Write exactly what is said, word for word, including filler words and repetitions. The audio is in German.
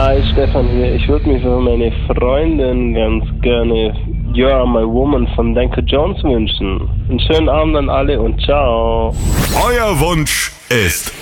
Hi, Stefan hier. Ich würde mir für meine Freundin ganz gerne You Are My Woman von Danko Jones wünschen. Einen schönen Abend an alle und ciao. Euer Wunsch ist